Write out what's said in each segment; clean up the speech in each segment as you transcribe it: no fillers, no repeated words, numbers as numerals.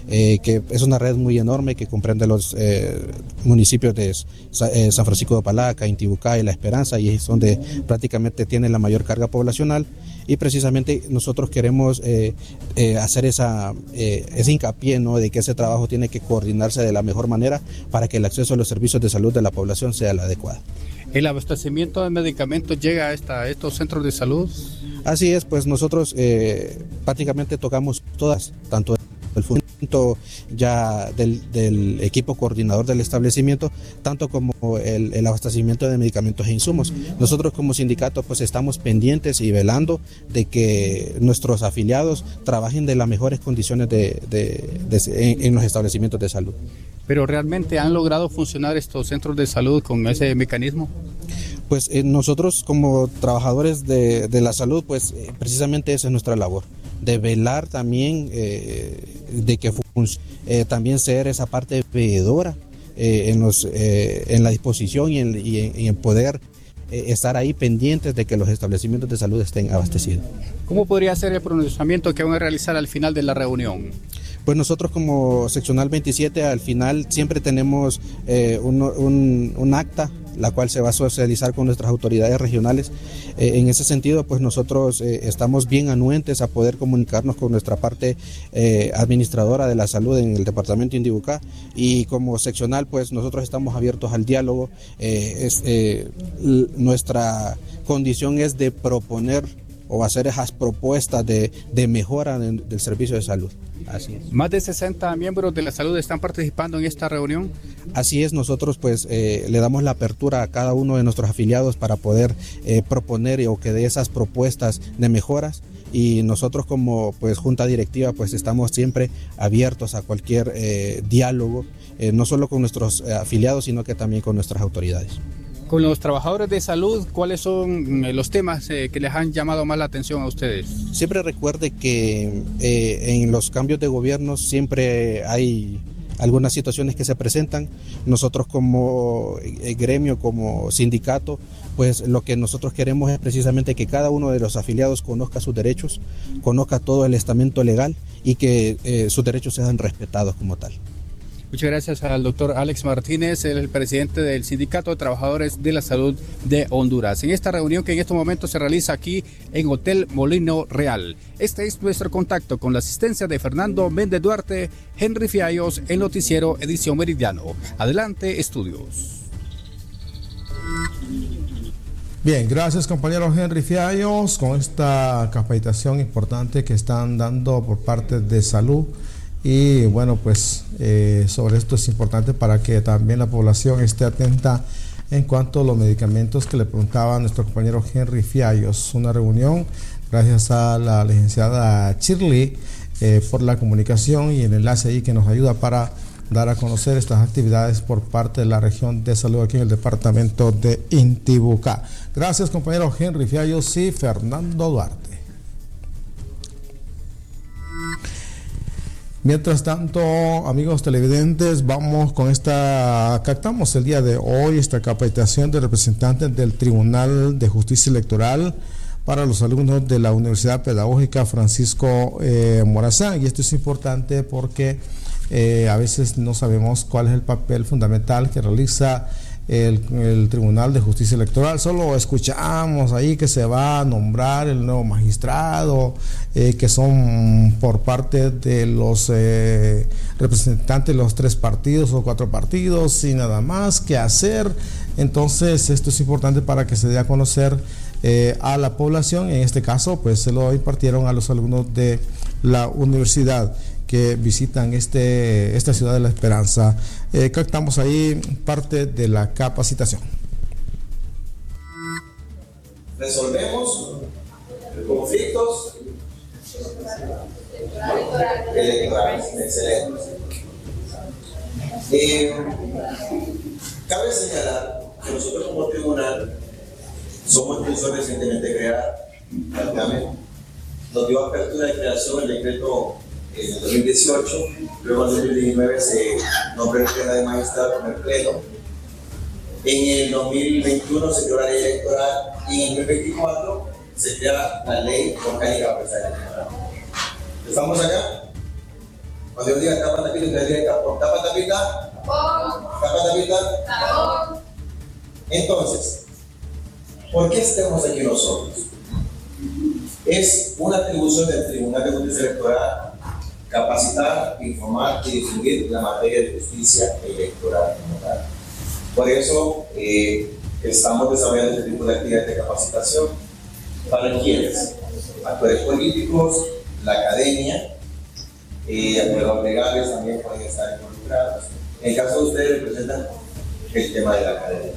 que es una red muy enorme que comprende los municipios de San Francisco de Opalaca, Intibucá y La Esperanza, y es donde prácticamente tiene la mayor carga poblacional, y precisamente nosotros queremos hacer ese hincapié, ¿no?, de que ese trabajo tiene que coordinarse de la mejor manera para que el acceso a los servicios de salud de la población sea el adecuado. ¿El abastecimiento de medicamentos llega a estos centros de salud? Así es, pues nosotros prácticamente tocamos todas, tanto el fundamento ya del equipo coordinador del establecimiento, tanto como el abastecimiento de medicamentos e insumos. Nosotros como sindicato pues estamos pendientes y velando de que nuestros afiliados trabajen de las mejores condiciones en los establecimientos de salud. ¿Pero realmente han logrado funcionar estos centros de salud con ese mecanismo? Pues nosotros como trabajadores de la salud, pues precisamente esa es nuestra labor, de velar también de que también ser esa parte veedora en la disposición y en poder estar ahí pendientes de que los establecimientos de salud estén abastecidos. ¿Cómo podría ser el pronunciamiento que van a realizar al final de la reunión? Pues nosotros como seccional 27 al final siempre tenemos un acta, la cual se va a socializar con nuestras autoridades regionales. En ese sentido, pues nosotros estamos bien anuentes a poder comunicarnos con nuestra parte administradora de la salud en el departamento de Intibucá, y como seccional, pues nosotros estamos abiertos al diálogo. Nuestra condición es de proponer o hacer esas propuestas de mejora del servicio de salud. Así es. Más de 60 miembros de la salud están participando en esta reunión. Así es, nosotros pues le damos la apertura a cada uno de nuestros afiliados para poder proponer o que dé esas propuestas de mejoras, y nosotros como pues junta directiva pues estamos siempre abiertos a cualquier diálogo, no solo con nuestros afiliados sino que también con nuestras autoridades. Con los trabajadores de salud, ¿cuáles son los temas que les han llamado más la atención a ustedes? Siempre recuerde que en los cambios de gobierno siempre hay algunas situaciones que se presentan. Nosotros como gremio, como sindicato, pues lo que nosotros queremos es precisamente que cada uno de los afiliados conozca sus derechos, conozca todo el estamento legal y que sus derechos sean respetados como tal. Muchas gracias al doctor Alex Martínez, el presidente del Sindicato de Trabajadores de la Salud de Honduras. En esta reunión que en estos momentos se realiza aquí en Hotel Molino Real. Este es nuestro contacto con la asistencia de Fernando Méndez Duarte, Henry Fiallos, el noticiero Edición Meridiano. Adelante, estudios. Bien, gracias compañero Henry Fiallos con esta capacitación importante que están dando por parte de salud. Y bueno, pues sobre esto es importante para que también la población esté atenta en cuanto a los medicamentos que le preguntaba nuestro compañero Henry Fiallos. Una reunión gracias a la licenciada Shirley por la comunicación y el enlace ahí que nos ayuda para dar a conocer estas actividades por parte de la región de salud aquí en el departamento de Intibucá. Gracias compañero Henry Fiallos y Fernando Duarte. Mientras tanto, amigos televidentes, vamos con captamos el día de hoy esta capacitación de representantes del Tribunal de Justicia Electoral para los alumnos de la Universidad Pedagógica Francisco Morazán. Y esto es importante porque a veces no sabemos cuál es el papel fundamental que realiza el Tribunal de Justicia Electoral. Solo escuchamos ahí que se va a nombrar el nuevo magistrado, que son por parte de los representantes de los 3 partidos o 4 partidos, sin nada más que hacer. Entonces esto es importante para que se dé a conocer a la población. En este caso pues se lo impartieron a los alumnos de la universidad que visitan esta ciudad de La Esperanza. Captamos ahí parte de la capacitación. Resolvemos conflictos electorales. Excelente. Cabe señalar que nosotros como tribunal somos institución recientemente creada. Nos dio apertura de creación el decreto en el 2018, luego en el 2019 se nombró el pleno de magistrado con el pleno. En el 2021 se creó la ley electoral y en el 2024 se crea la ley orgánica empresarial. ¿Estamos acá? Cuando yo diga tapa tapita, ustedes digan tapón. Tapa tapita. Tapa tapita. Entonces, ¿por qué estamos aquí nosotros? Es una atribución del Tribunal de Justicia Electoral capacitar, informar y difundir la materia de justicia electoral. Por eso estamos desarrollando este tipo de actividades de capacitación. ¿Para quiénes? Actores políticos, la academia, actores legales también pueden estar involucrados. En el caso de ustedes representan el tema de la academia.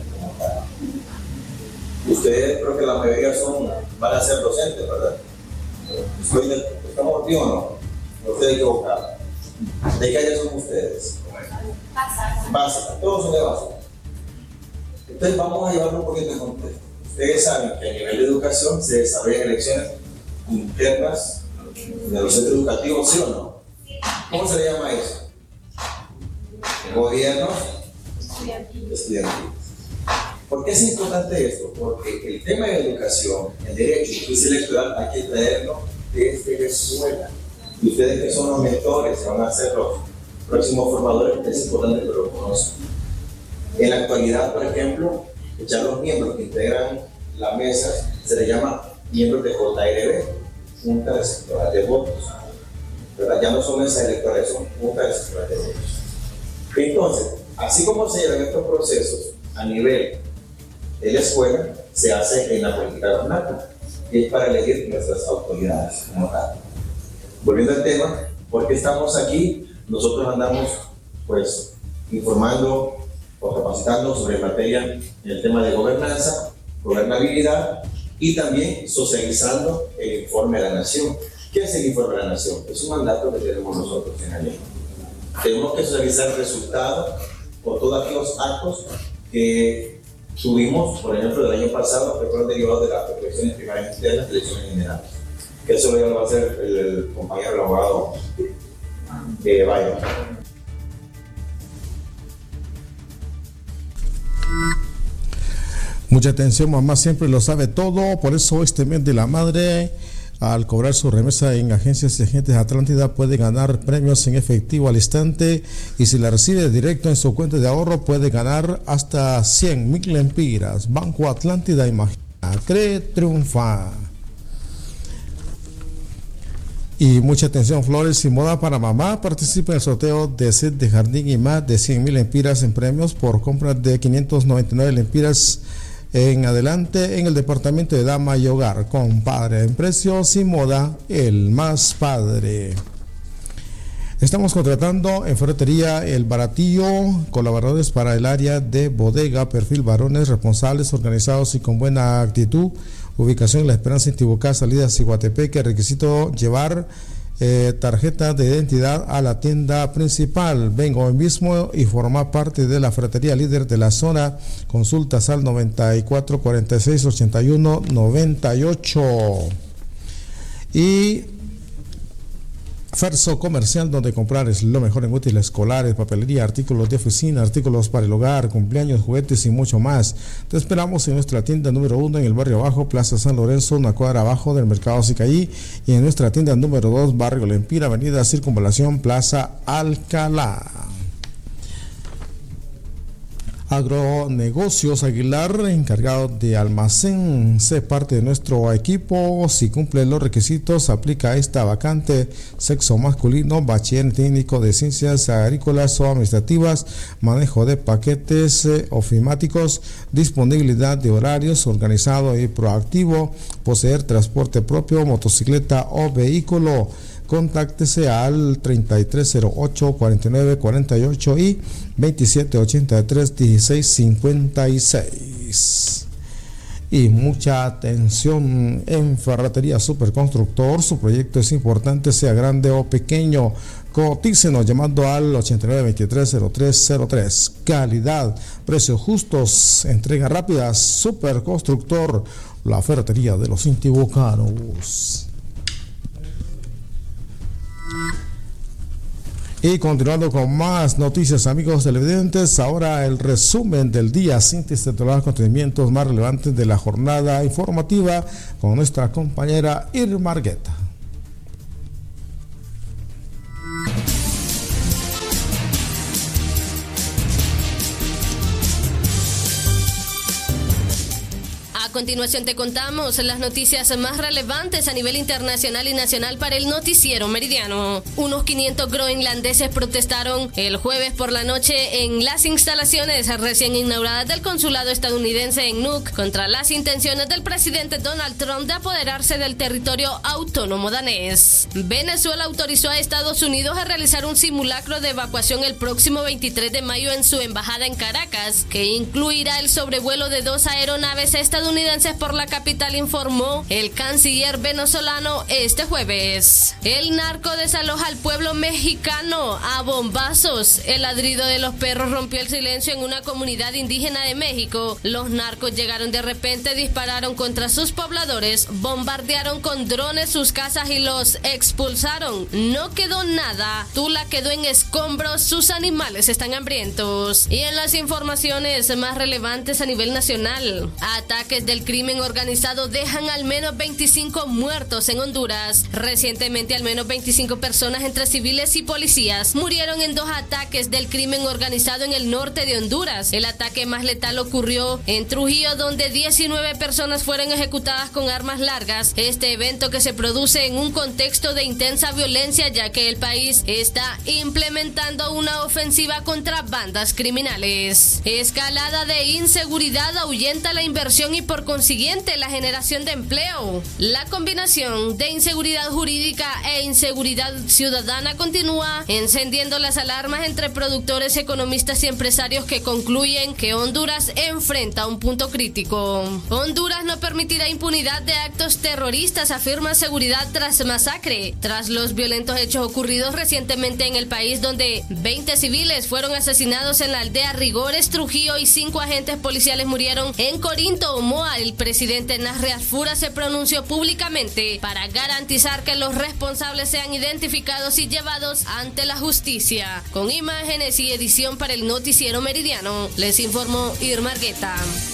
Ustedes, creo que la mayoría van a ser docentes, ¿verdad? ¿Estamos bien o no? No estoy equivocado. ¿De qué área son ustedes? Básica. Todos son de básica. Entonces vamos a llevarlo un poquito de contexto. Ustedes saben que a nivel de educación se desarrollan elecciones internas de los centros educativos, ¿sí o no? ¿Cómo se le llama eso? Gobiernos estudiantiles. ¿Por qué es importante esto? Porque el tema de educación, el derecho y justicia electoral hay que traerlo desde la escuela. Y ustedes que son los mentores, que van a ser los próximos formadores, es importante que lo conozcan. En la actualidad, por ejemplo, ya los miembros que integran la mesa se les llama miembros de JRB, Junta Receptora de Votos. ¿Verdad? Ya no son mesas electorales, son Junta Receptora de Votos. Entonces, así como se llevan estos procesos a nivel de la escuela, se hace en la política nacional, y es para elegir nuestras autoridades como tal. Volviendo al tema, ¿por qué estamos aquí? Nosotros andamos pues informando o capacitando sobre materia en el tema de gobernanza, gobernabilidad y también socializando el informe de la Nación. ¿Qué es el informe de la Nación? Es un mandato que tenemos nosotros en la ley. Tenemos que socializar el resultado por todos aquellos actos que tuvimos, por ejemplo, del año pasado, que fueron derivados de las elecciones primarias internas y elecciones generales. Que eso lo va a hacer el compañero el abogado Bayo. Mucha atención, mamá siempre lo sabe todo, por eso este mes de la madre, al cobrar su remesa en agencias y agentes Atlántida, puede ganar premios en efectivo al instante, y si la recibe directo en su cuenta de ahorro puede ganar hasta 100,000 lempiras. Banco Atlántida, imagina, cree, triunfa. Y mucha atención, Flores y Moda para Mamá participa en el sorteo de set de jardín y más de 100,000 lempiras en premios por compras de 599 lempiras en adelante en el departamento de Dama y Hogar. Compadre, en precios y moda, el más padre. Estamos contratando en Ferretería El Baratillo colaboradores para el área de bodega, perfil varones responsables, organizados y con buena actitud. Ubicación La Esperanza, Intibucá, salida Ciguatepeque. Requisito llevar tarjeta de identidad a la tienda principal. Venga hoy mismo y forma parte de la ferretería líder de la zona. Consultas al 94 46 81 98. Y Ferso Comercial, donde comprar es lo mejor en útiles escolares, papelería, artículos de oficina, artículos para el hogar, cumpleaños, juguetes y mucho más. Te esperamos en nuestra tienda número 1 en el barrio Abajo, Plaza San Lorenzo, una cuadra abajo del Mercado Sicaí, y en nuestra tienda número 2, barrio Lempira, avenida Circunvalación, Plaza Alcalá. Agronegocios Aguilar, encargado de almacén, sé parte de nuestro equipo. Si cumple los requisitos, aplica esta vacante. Sexo masculino, bachiller técnico de ciencias agrícolas o administrativas, manejo de paquetes ofimáticos, disponibilidad de horarios, organizado y proactivo, poseer transporte propio, motocicleta o vehículo. Contáctese al 3308-4948 y 2783-1656. Y mucha atención en Ferretería Superconstructor. Su proyecto es importante, sea grande o pequeño. Cotícenos llamando al 8923-0303. Calidad, precios justos, entrega rápida. Superconstructor, la ferretería de los intibucanos. Y continuando con más noticias, amigos televidentes, ahora el resumen del día, síntesis de todos los acontecimientos más relevantes de la jornada informativa con nuestra compañera Irma Argueta. A continuación te contamos las noticias más relevantes a nivel internacional y nacional para el noticiero meridiano. Unos 500 groenlandeses protestaron el jueves por la noche en las instalaciones recién inauguradas del consulado estadounidense en Nuuk contra las intenciones del presidente Donald Trump de apoderarse del territorio autónomo danés. Venezuela autorizó a Estados Unidos a realizar un simulacro de evacuación el próximo 23 de mayo en su embajada en Caracas, que incluirá el sobrevuelo de 2 aeronaves estadounidenses por la capital, informó el canciller venezolano este jueves. El narco desaloja al pueblo mexicano a bombazos. El ladrido de los perros rompió el silencio en una comunidad indígena de México. Los narcos llegaron de repente, dispararon contra sus pobladores, bombardearon con drones sus casas y los expulsaron. No quedó nada. Tula quedó en escombros, sus animales están hambrientos. Y en las informaciones más relevantes a nivel nacional, ataques del crimen organizado dejan al menos 25 muertos en Honduras. Recientemente al menos 25 personas entre civiles y policías murieron en 2 ataques del crimen organizado en el norte de Honduras. El ataque más letal ocurrió en Trujillo, donde 19 personas fueron ejecutadas con armas largas. Este evento que se produce en un contexto de intensa violencia, ya que el país está implementando una ofensiva contra bandas criminales. Escalada de inseguridad ahuyenta la inversión y por consiguiente la generación de empleo. La combinación de inseguridad jurídica e inseguridad ciudadana continúa encendiendo las alarmas entre productores, economistas y empresarios que concluyen que Honduras enfrenta un punto crítico. Honduras no permitirá impunidad de actos terroristas, afirma seguridad tras masacre. Tras los violentos hechos ocurridos recientemente en el país, donde 20 civiles fueron asesinados en la aldea Rigores, Trujillo, y 5 agentes policiales murieron en Corinto, Omoa, el presidente Nasri Arfura se pronunció públicamente para garantizar que los responsables sean identificados y llevados ante la justicia. Con imágenes y edición para el noticiero meridiano, les informó Irma Argueta.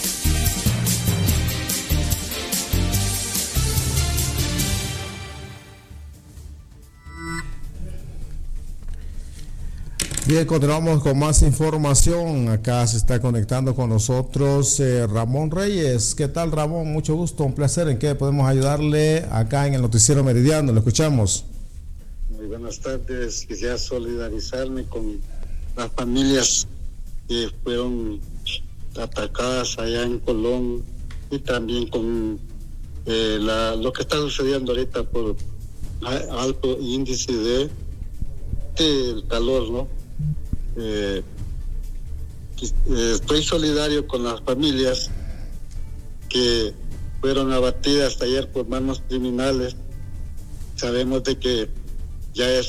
Bien, continuamos con más información. Acá se está conectando con nosotros Ramón Reyes. ¿Qué tal, Ramón? Mucho gusto, un placer. ¿En qué podemos ayudarle acá en el Noticiero Meridiano? Lo escuchamos. Muy buenas tardes. Quisiera solidarizarme con las familias que fueron atacadas allá en Colón y también con lo que está sucediendo ahorita por alto índice de calor, ¿no? Estoy solidario con las familias que fueron abatidas ayer por manos criminales. Sabemos de que ya es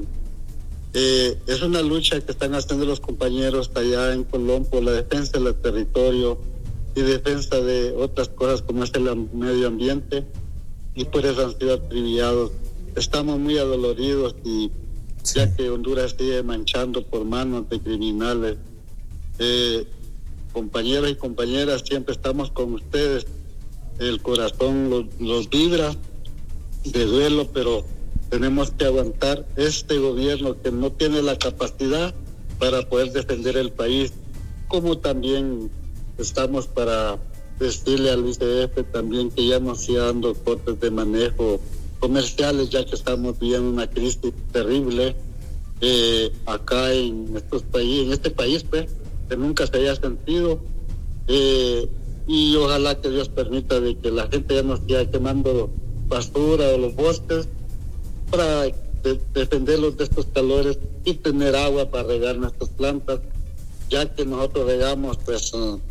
una lucha que están haciendo los compañeros allá en Colón por la defensa del territorio y defensa de otras cosas como es el medio ambiente, y por eso han sido acribillados. Estamos muy adoloridos y sí, ya que Honduras sigue manchando por manos de criminales. Compañeros y compañeras, siempre estamos con ustedes. El corazón los vibra de duelo, pero tenemos que aguantar este gobierno que no tiene la capacidad para poder defender el país, como también estamos para decirle al ICF también que ya nos siga dando cortes de manejo comerciales, ya que estamos viviendo una crisis terrible acá en este país, pues, que nunca se haya sentido, y ojalá que Dios permita de que la gente ya no siga quemando basura o los bosques para defenderlos de estos calores y tener agua para regar nuestras plantas, ya que nosotros regamos pues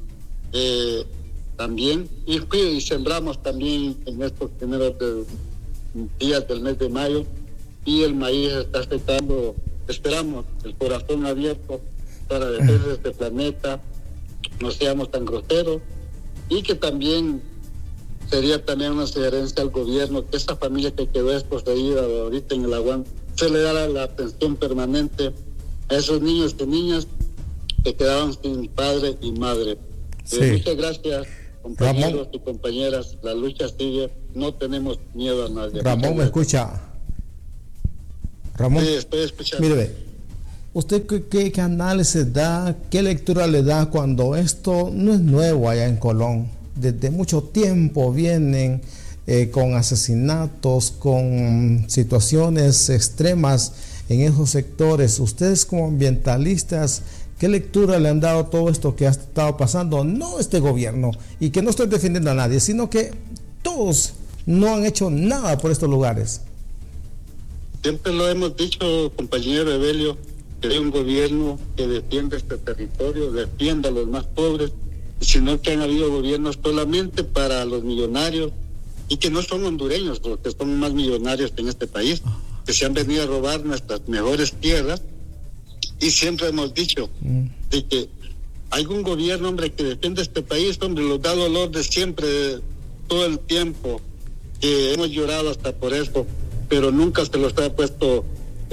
también y sembramos también en estos primeros días del mes de mayo, y el maíz está secando. Esperamos el corazón abierto para defender este planeta, no seamos tan groseros, y que también sería también una sugerencia al gobierno que esa familia que quedó desposeída ahorita en el Aguán se le da la atención permanente a esos niños y niñas que quedaron sin padre y madre. Sí. Muchas gracias, compañeros Ramón, y compañeras. La lucha sigue, no tenemos miedo a nadie. Ramón, ¿me escucha? Ramón, sí, estoy escuchando. Mire, ¿usted qué análisis da, qué lectura le da cuando esto no es nuevo allá en Colón? desde mucho tiempo vienen con asesinatos, con situaciones extremas en esos sectores. Ustedes como ambientalistas, ¿qué lectura le han dado a todo esto que ha estado pasando? No este gobierno, y que no estoy defendiendo a nadie, sino que todos no han hecho nada por estos lugares. Siempre lo hemos dicho, compañero Evelio, que hay un gobierno que defiende este territorio, defiende a los más pobres, sino que han habido gobiernos solamente para los millonarios, y que no son hondureños los que son más millonarios en este país, que se han venido a robar nuestras mejores tierras. Y siempre hemos dicho de que hay un gobierno, hombre, que defiende este país, hombre, nos da dolor de siempre, todo el tiempo, que hemos llorado hasta por eso, pero nunca se los ha puesto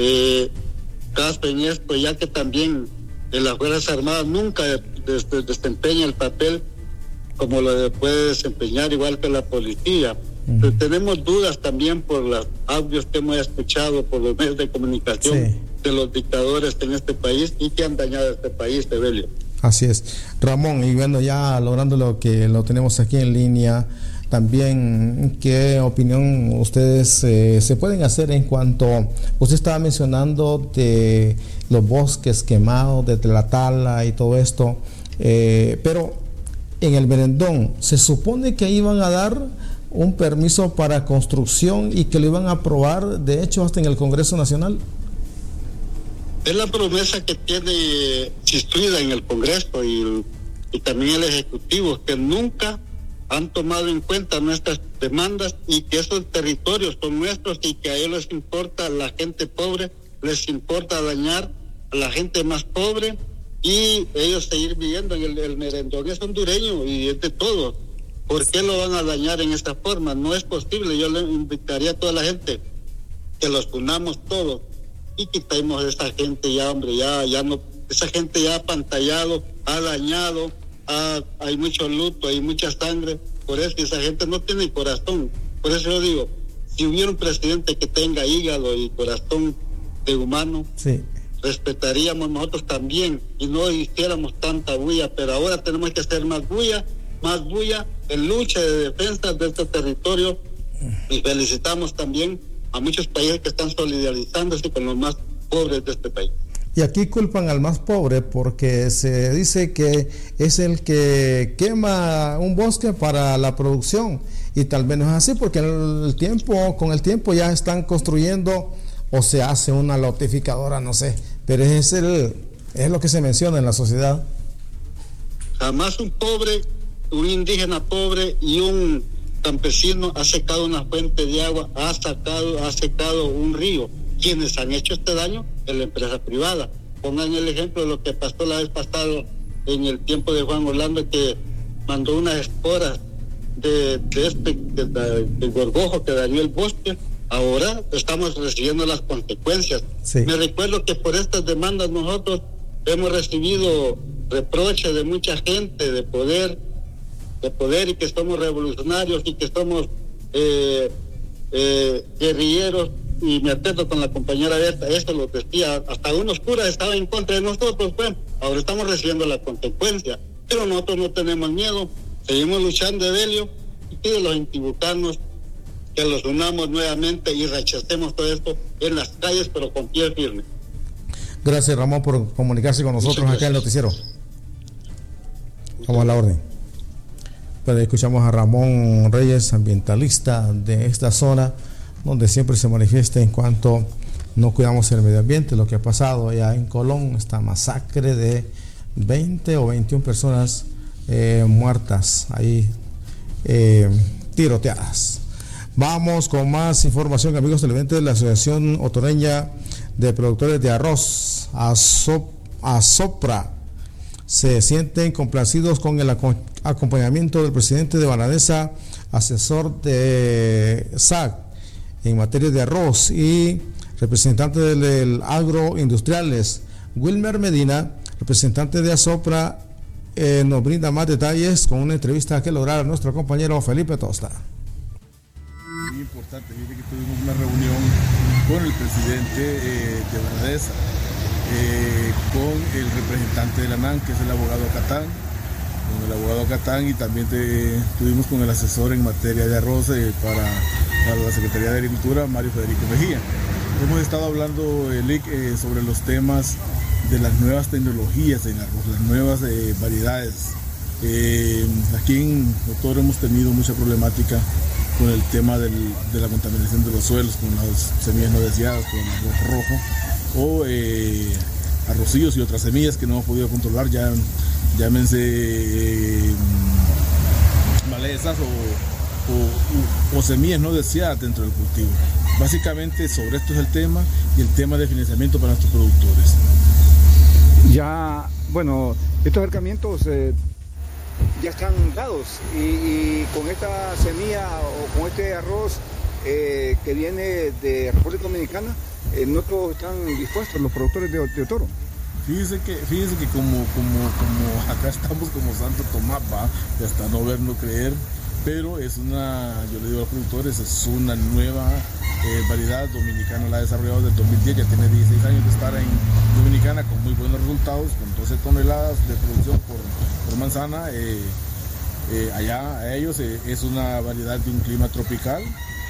caso en esto, ya que también en las Fuerzas Armadas nunca desempeña el papel como lo puede desempeñar, igual que la policía. Pero tenemos dudas también por los audios que hemos escuchado por los medios de comunicación de los dictadores en este país y que han dañado este país, Evelio. Así es. Ramón, y bueno, ya logrando lo que lo tenemos aquí en línea, también, ¿qué opinión ustedes se pueden hacer en cuanto, usted estaba mencionando de los bosques quemados, de la tala y todo esto, pero en el Merendón se supone que iban a dar un permiso para construcción y que lo iban a aprobar, de hecho, hasta en el Congreso Nacional? Es la promesa que tiene instituida en el Congreso y también el Ejecutivo, que nunca han tomado en cuenta nuestras demandas y que esos territorios son nuestros y que a ellos les importa a la gente pobre, les importa dañar a la gente más pobre y ellos seguir viviendo en el Merendón. Es hondureño y es de todo. ¿Por qué lo van a dañar en esta forma? No es posible. Yo le invitaría a toda la gente que los unamos todos y quitemos a esa gente ya, hombre, ya no, esa gente ya ha pantallado, ha dañado, hay mucho luto, hay mucha sangre, por eso esa gente no tiene corazón. Por eso yo digo, si hubiera un presidente que tenga hígado y corazón de humano, respetaríamos nosotros también y no hiciéramos tanta bulla, pero ahora tenemos que hacer más bulla en lucha de defensa de este territorio, y felicitamos también a muchos países que están solidarizándose con los más pobres de este país. Y aquí culpan al más pobre porque se dice que es el que quema un bosque para la producción, y tal vez no es así, porque con el tiempo ya están construyendo o se hace una lotificadora, no sé, pero es lo que se menciona en la sociedad. Jamás un indígena pobre y un campesino ha secado una fuente de agua, ha secado un río. Quienes han hecho este daño es la empresa privada. Pongan el ejemplo de lo que pasó la vez pasada en el tiempo de Juan Orlando, que mandó unas esporas de gorgojo que dañó el bosque. Ahora estamos recibiendo las consecuencias. Me recuerdo que por estas demandas nosotros hemos recibido reproches de mucha gente de poder y que somos revolucionarios y que somos guerrilleros. Y me acuerdo con la compañera Berta, eso lo decía, hasta unos curas estaban en contra de nosotros. Pues ahora estamos recibiendo la consecuencia, pero nosotros no tenemos miedo, seguimos luchando, Evelio, y pido a los intibucanos que los unamos nuevamente y rechacemos todo esto en las calles, pero con pie firme. Gracias, Ramón, por comunicarse con nosotros acá en el noticiero. Vamos a la orden. Pero escuchamos a Ramón Reyes, ambientalista de esta zona, donde siempre se manifiesta en cuanto no cuidamos el medio ambiente. Lo que ha pasado allá en Colón, esta masacre de 20 o 21 personas muertas ahí, tiroteadas. Vamos con más información, amigos televidentes. De la Asociación Otoreña de Productores de Arroz, ASOPRA, se sienten complacidos con el acompañamiento del presidente de Bananesa, asesor de SAC en materia de arroz, y representante del agroindustriales. Wilmer Medina, representante de ASOPRA, nos brinda más detalles con una entrevista que lograra nuestro compañero Felipe Tosta. Muy importante, fíjate que tuvimos una reunión con el presidente de Bananesa, con el representante de la ANAN, que es el abogado Catán, con el abogado Catán, y también estuvimos con el asesor en materia de arroz para la Secretaría de Agricultura, Mario Federico Mejía. Hemos estado hablando, Lic, sobre los temas de las nuevas tecnologías en arroz, las nuevas variedades. Aquí en Doctor hemos tenido mucha problemática con el tema de la contaminación de los suelos, con las semillas no deseadas, con el arroz rojo, o arrocillos y otras semillas que no hemos podido controlar, llámense malezas o semillas no deseadas dentro del cultivo. Básicamente sobre esto es el tema, y el tema de financiamiento para nuestros productores. Ya, bueno, estos acercamientos ya están dados, y con esta semilla o con este arroz que viene de República Dominicana, no todos están dispuestos, los productores de Toro. Fíjese que como acá estamos como Santo Tomás, y hasta no ver, no creer, pero yo le digo a los productores, es una nueva variedad dominicana, la ha desarrollado desde el 2010, ya tiene 16 años de estar en Dominicana con muy buenos resultados, con 12 toneladas de producción por manzana. Allá a ellos es una variedad de un clima tropical,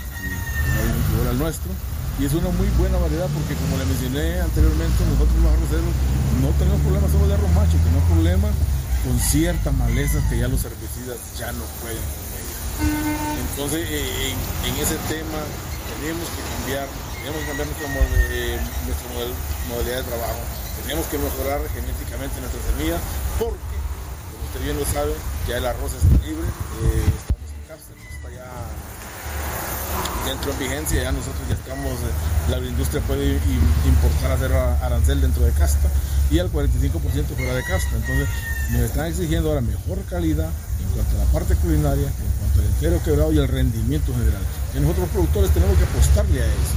igual al nuestro, y es una muy buena variedad porque, como le mencioné anteriormente, nosotros los arroceros no tenemos problemas solo de arroz macho, tenemos problemas con ciertas malezas que ya los herbicidas ya no pueden con ellos. Entonces, en ese tema tenemos que cambiar nuestra modalidad de trabajo, tenemos que mejorar genéticamente nuestras semillas, porque, como usted bien lo sabe, ya el arroz está libre, estamos en cárcel, está ya dentro en vigencia, ya nosotros ya estamos, la agroindustria puede importar, hacer arancel dentro de casta, y al 45% fuera de casta. Entonces nos están exigiendo ahora mejor calidad en cuanto a la parte culinaria, en cuanto al entero quebrado y el rendimiento general. Y nosotros los productores tenemos que apostarle a eso.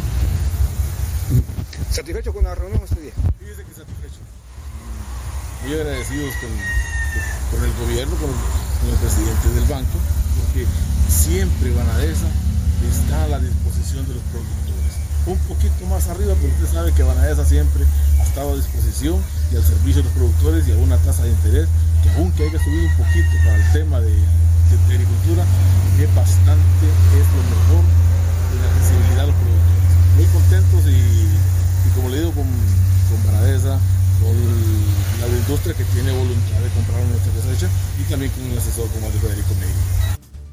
¿Satisfecho con la reunión este día? Fíjese que satisfecho. Muy agradecidos con el gobierno, con el presidente del banco, porque siempre Banadesa está a la disposición de los productores. Un poquito más arriba, pero usted sabe que Banadesa siempre ha estado a disposición y al servicio de los productores, y a una tasa de interés que, aunque haya subido un poquito para el tema de agricultura, es lo mejor de la accesibilidad a los productores. Muy contentos y como le digo, con Banadesa, con la industria que tiene voluntad de comprar nuestra cosecha, y también con el asesor como Federico Mejía.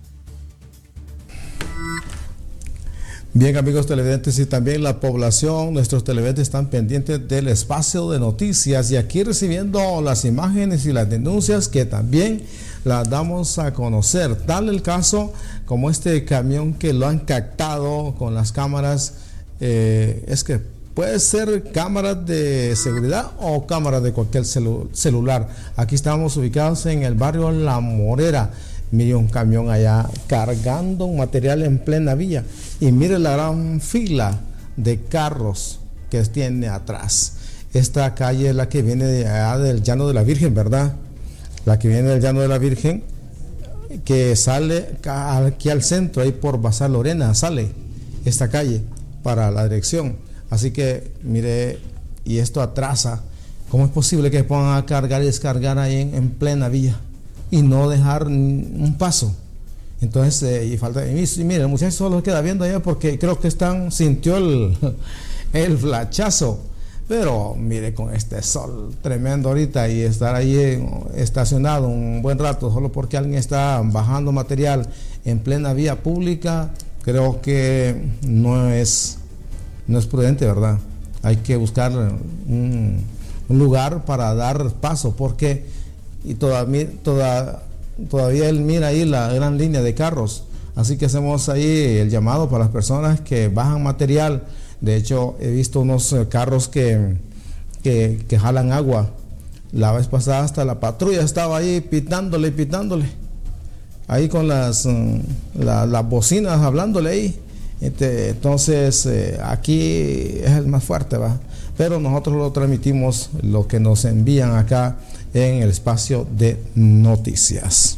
Bien, amigos televidentes, y también la población, nuestros televidentes están pendientes del espacio de noticias, y aquí recibiendo las imágenes y las denuncias que también las damos a conocer. Tal el caso como este camión que lo han captado con las cámaras, es que puede ser cámaras de seguridad o cámaras de cualquier celular. Aquí estamos ubicados en el barrio La Morera. Mire un camión allá cargando un material en plena vía, y mire la gran fila de carros que tiene atrás. Esta calle es la que viene de allá del Llano de la Virgen, ¿verdad? La que viene del Llano de la Virgen, que sale aquí al centro, ahí por Bazar Lorena, sale esta calle para la dirección. Así que mire, y esto atrasa. ¿Cómo es posible que pongan a cargar y descargar ahí en plena vía y no dejar un paso? Entonces, y mire, el muchacho solo queda viendo allá porque creo que sintió el flachazo. Pero mire, con este sol tremendo ahorita, y estar ahí estacionado un buen rato solo porque alguien está bajando material en plena vía pública, creo que no es prudente, ¿verdad? Hay que buscar un lugar para dar paso, porque todavía él mira ahí la gran línea de carros. Así que hacemos ahí el llamado para las personas que bajan material. De hecho, he visto unos carros que jalan agua. La vez pasada hasta la patrulla estaba ahí pitándole, ahí con las bocinas, hablándole ahí. Entonces, aquí es el más fuerte, ¿va? Pero nosotros lo transmitimos, lo que nos envían acá en el espacio de noticias.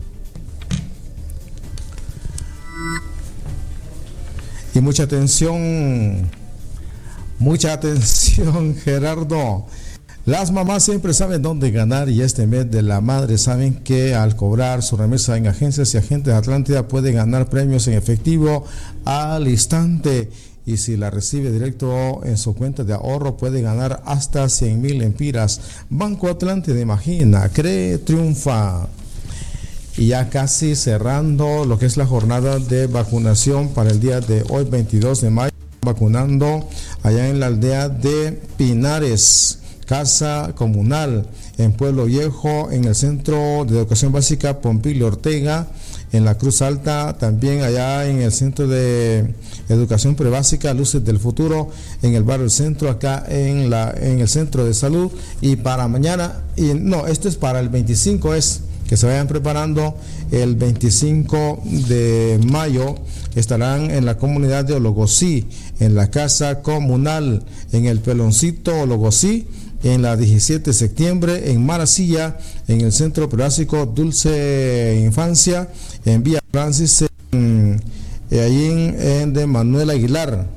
Y mucha atención, Gerardo. Las mamás siempre saben dónde ganar y este mes de la madre saben que al cobrar su remesa en agencias y agentes de Atlántida puede ganar premios en efectivo al instante. Y si la recibe directo en su cuenta de ahorro puede ganar hasta 100,000 lempiras. Banco Atlántida, imagina, cree, triunfa. Y ya casi cerrando lo que es la jornada de vacunación para el día de hoy, 22 de mayo, vacunando allá en la aldea de Pinares, Casa Comunal, en Pueblo Viejo, en el Centro de Educación Básica Pompilio Ortega, en la Cruz Alta, también allá en el Centro de Educación Prebásica Luces del Futuro, en el barrio Centro, acá en el Centro de Salud. Y para mañana, esto es para el 25, que se vayan preparando. El 25 de mayo estarán en la comunidad de Ologosí, en la Casa Comunal, en el Peloncito Ologosí, en la 17 de septiembre, en Maracilla, en el Centro Prebásico Dulce Infancia, en Villa Francis, allí en de Manuel Aguilar,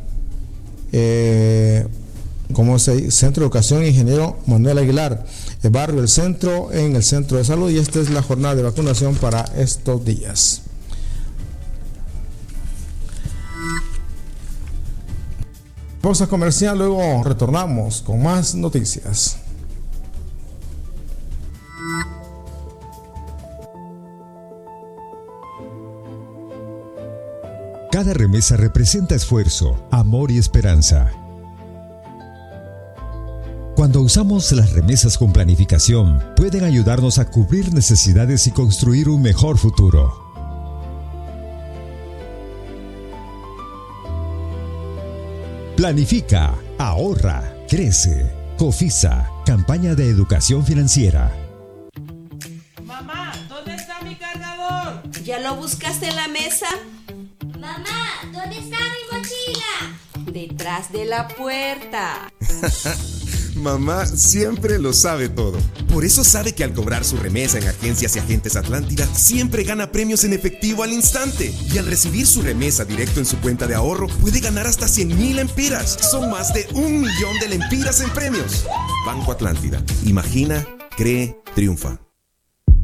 Centro de Educación Ingeniero Manuel Aguilar, el barrio del Centro, en el Centro de Salud. Y esta es la jornada de vacunación para estos días. Pausa comercial, luego retornamos con más noticias. Cada remesa representa esfuerzo, amor y esperanza. Cuando usamos las remesas con planificación, pueden ayudarnos a cubrir necesidades y construir un mejor futuro. Planifica, ahorra, crece. COFISA, campaña de educación financiera. Mamá, ¿dónde está mi cargador? ¿Ya lo buscaste en la mesa? Mamá, ¿dónde está mi mochila? Detrás de la puerta. Mamá siempre lo sabe todo. Por eso sabe que al cobrar su remesa en agencias y agentes Atlántida, siempre gana premios en efectivo al instante. Y al recibir su remesa directo en su cuenta de ahorro, puede ganar hasta 100,000 lempiras. Son más de 1 millón de lempiras en premios. Banco Atlántida. Imagina, cree, triunfa.